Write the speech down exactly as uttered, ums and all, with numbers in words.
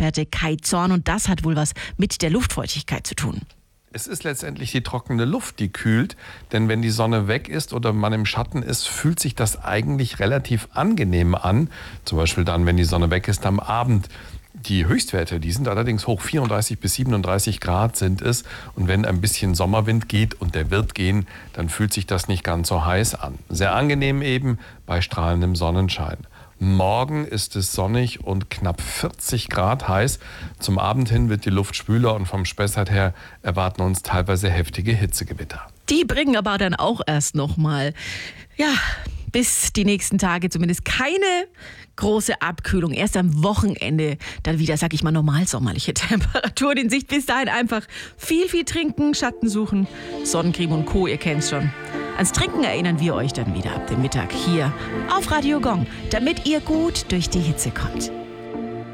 Wetterexperte Kai Zorn und das hat wohl was mit der Luftfeuchtigkeit zu tun. Es ist letztendlich die trockene Luft, die kühlt, denn wenn die Sonne weg ist oder man im Schatten ist, fühlt sich das eigentlich relativ angenehm an. Zum Beispiel dann, wenn die Sonne weg ist am Abend. Die Höchstwerte, die sind allerdings hoch, vierunddreißig bis siebenunddreißig Grad sind es. Und wenn ein bisschen Sommerwind geht, und der wird gehen, dann fühlt sich das nicht ganz so heiß an. Sehr angenehm eben bei strahlendem Sonnenschein. Morgen ist es sonnig und knapp vierzig Grad heiß. Zum Abend hin wird die Luft schwüler und vom Spessart her erwarten uns teilweise heftige Hitzegewitter. Die bringen aber dann auch erst noch mal, ja, bis die nächsten Tage zumindest keine große Abkühlung. Erst am Wochenende dann wieder, sag ich mal, normal sommerliche Temperaturen in Sicht. Bis dahin einfach viel, viel trinken, Schatten suchen, Sonnencreme und Co., ihr kennt's schon. Ans Trinken erinnern wir euch dann wieder ab dem Mittag hier auf Radio Gong, damit ihr gut durch die Hitze kommt.